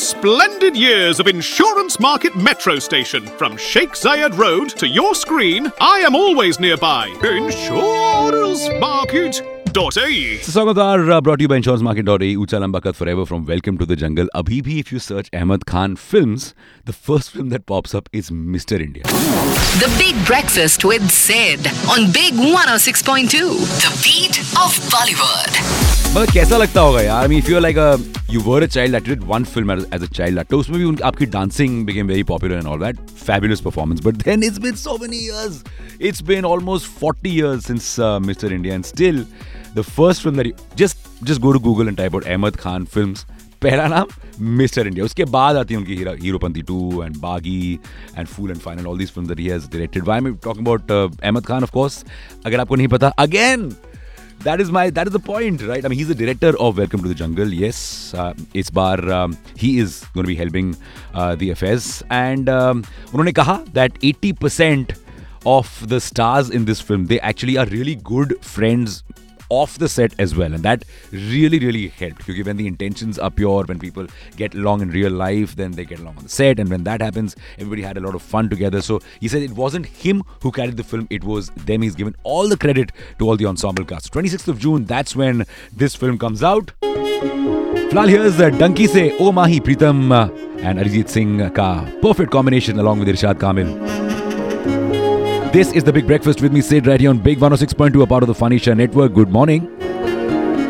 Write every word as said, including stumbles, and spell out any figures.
Splendid years of Insurance Market Metro Station. From Sheikh Zayed Road to your screen, I am always nearby. Insurance Market. .ae. Sagadar uh, brought to you by insurance market dot a e. Ucha Lamba Kat forever from Welcome to the Jungle. Abhi bhi, if you search Ahmed Khan films, the first film that pops up is Mister India. The Big Breakfast with Sid on Big one oh six point two. The beat of Bollywood. मतलब कैसा लगता होगा यार? I mean, if you're like a you were a child that did one film as, as a child, तो उसमें भी उनकी आपकी dancing became very popular and all that. Fabulous performance. But then it's been so many years. It's been almost forty years since uh, Mister India, and still the first film that you just just go to Google and type out Ahmed Khan films. पहला नाम mister India. उसके बाद आती है उनकी Heropanti to and बागी and fool and fine and all these films that he has directed. Why I am talking about Ahmad Khan? Of course, अगर आपको नहीं पता, again that is my that is the point, right? I mean, he's the director of Welcome to the Jungle. Yes, uh, इस बार um, he is going to be helping uh, the affairs, and um, उन्होंने कहा that eighty percent of the stars in this film, they actually are really good friends off the set as well, and that really really helped, because when the intentions are pure, when people get along in real life, then they get along on the set, and when that happens, everybody had a lot of fun together. So he said it wasn't him who carried the film, it was them. He's given all the credit to all the ensemble cast. twenty-sixth of June, that's when this film comes out. Filhal, here's uh, Dunki Se O Mahi Pritam uh, and Arijit Singh ka perfect combination along with Irshad Kamil. This is The Big Breakfast with me, Sid, right here on Big one oh six point two, a part of the Funny Show Network. Good morning.